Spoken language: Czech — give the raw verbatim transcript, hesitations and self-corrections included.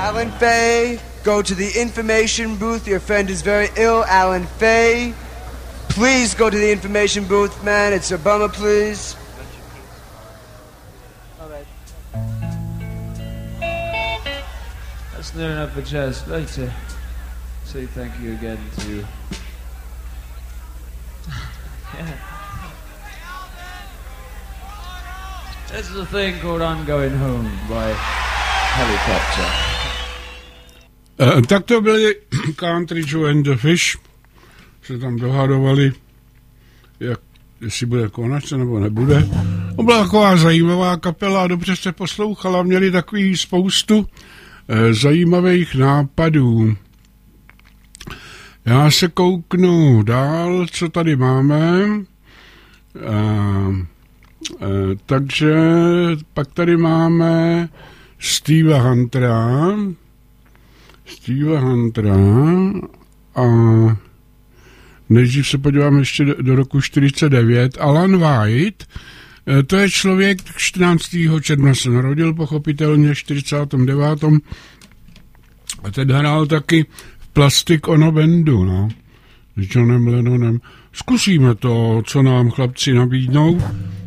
Alan Fay, go to the information booth. Your friend is very ill, Alan Fay. Please go to the information booth, man. It's a bummer, please. All right. That's near enough for Jazz. I'd like to say thank you again to... yeah. This is a thing called I'm Going Home by Helicopter. Uh, tak to byli Country Joe and the Fish. Se tam dohadovali, jak, jestli bude konace nebo nebude. To byla taková zajímavá kapela, dobře se poslouchala, měli takový spoustu eh, zajímavých nápadů. Já se kouknu dál, co tady máme. Eh, eh, takže pak tady máme Stevea Huntera. Stevea Huntera a nejdřív se podívám ještě do, do roku čtyřicet devět. Alan White, to je člověk, čtrnáctého června se narodil, pochopitelně čtyřicátém devátém A teď hrál taky v Plastic Ono Bandu, no, s Johnem Lennonem. Zkusíme to, co nám chlapci nabídnou.